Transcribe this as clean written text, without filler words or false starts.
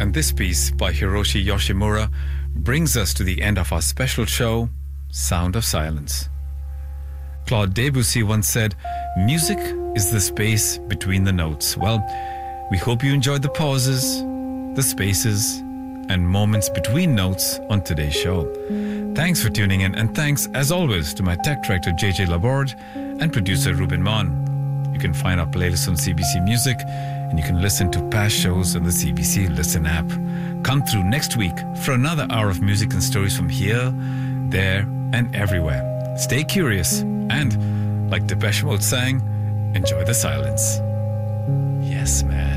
And this piece by Hiroshi Yoshimura brings us to the end of our special show, Sound of Silence. Claude Debussy once said, "Music is the space between the notes." Well, we hope you enjoyed the pauses, the spaces, and moments between notes on today's show. Thanks for tuning in, and thanks, as always, to my tech director, JJ Laborde, and producer, Ruben Mon. You can find our playlist on CBC Music, and you can listen to past shows on the CBC Listen app. Come through next week for another hour of music and stories from here, there, and everywhere. Stay curious, and, like Depeche Mode sang, enjoy the silence. Yes, man.